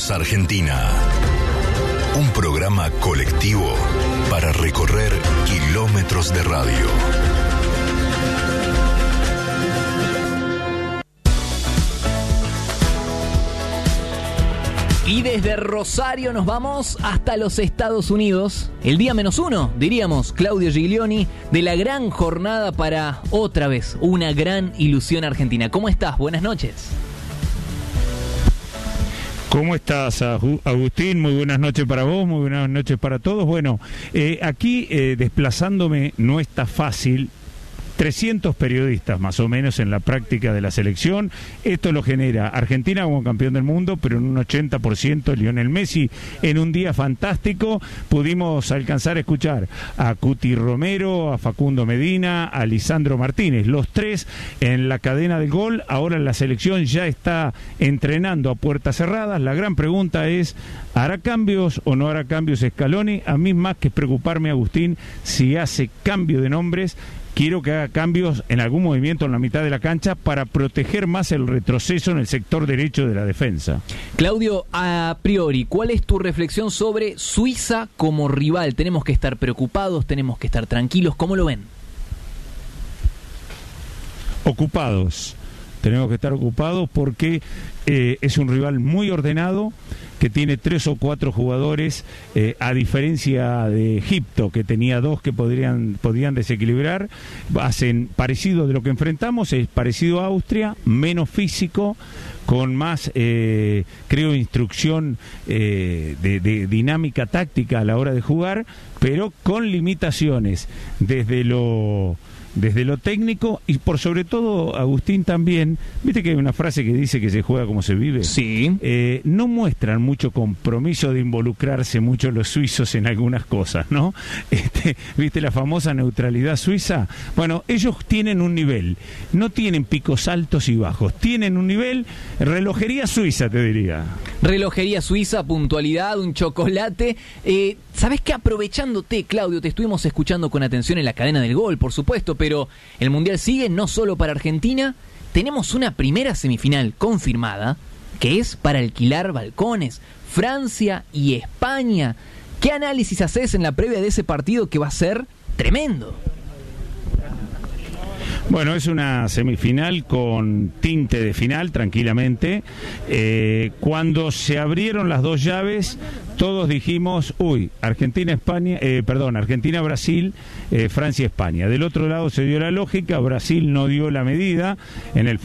Somos Argentina. Un programa colectivo para recorrer kilómetros de radio. Y desde Rosario nos vamos hasta los Estados Unidos. El día -1, diríamos, Claudio Giglioni, de la gran jornada para, otra vez, una gran ilusión argentina. ¿Cómo estás? Buenas noches. ¿Cómo estás, Agustín? Muy buenas noches para vos, muy buenas noches para todos. Bueno, aquí desplazándome no está fácil. 300 periodistas más o menos en la práctica de la selección. Esto lo genera Argentina como campeón del mundo, pero en un 80% Lionel Messi. En un día fantástico pudimos alcanzar a escuchar a Cuti Romero, a Facundo Medina, a Lisandro Martínez, los tres en la cadena del gol. Ahora la selección ya está entrenando a puertas cerradas. La gran pregunta es, ¿hará cambios o no hará cambios Scaloni? A mí más que preocuparme, Agustín, si hace cambio de nombres, quiero que haga cambios en algún movimiento en la mitad de la cancha para proteger más el retroceso en el sector derecho de la defensa. Claudio, a priori, ¿cuál es tu reflexión sobre Suiza como rival? ¿Tenemos que estar preocupados? ¿Tenemos que estar tranquilos? ¿Cómo lo ven? Ocupados. Tenemos que estar ocupados porque es un rival muy ordenado, que tiene 3 o 4 jugadores, a diferencia de Egipto, que tenía 2 que podían desequilibrar. Hacen parecido de lo que enfrentamos, es parecido a Austria, menos físico, con más, creo, instrucción de dinámica táctica a la hora de jugar, pero con limitaciones desde lo técnico y por sobre todo, Agustín, también, viste que hay una frase que dice que se juega como se vive. Sí. No muestran mucho compromiso de involucrarse mucho los suizos en algunas cosas, ¿no? Viste la famosa neutralidad suiza. Bueno, ellos tienen un nivel, no tienen picos altos y bajos, tienen un nivel, relojería suiza, te diría. Relojería suiza, puntualidad, un chocolate. ¿Sabés qué? Aprovechándote, Claudio, te estuvimos escuchando con atención en la cadena del gol, por supuesto, pero el Mundial sigue no solo para Argentina. Tenemos una primera semifinal confirmada, que es para alquilar balcones, Francia y España. ¿Qué análisis haces en la previa de ese partido que va a ser tremendo? Bueno, es una semifinal con tinte de final, tranquilamente. Cuando se abrieron las dos llaves, todos dijimos, Argentina-Brasil, Francia-España. Del otro lado se dio la lógica, Brasil no dio la medida en el